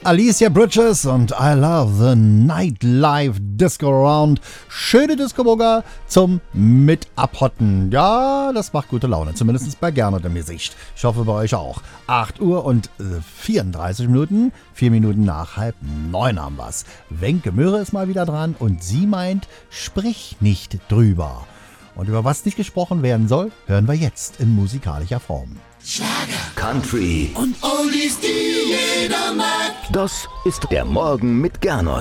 Alicia Bridges und I Love the Nightlife Disco Round. Schöne Disco-Burger zum Mit-Abhotten. Ja, das macht gute Laune, zumindest bei Gernot im Gesicht. Ich hoffe bei euch auch. 8 Uhr und 34 Minuten, 4 Minuten nach 8:30 haben wir's. Wenke Möhre ist mal wieder dran und sie meint, sprich nicht drüber. Und über was nicht gesprochen werden soll, hören wir jetzt in musikalischer Form. Schlager, Country und Oldies, die jeder mag. Das ist der Morgen mit Gernot.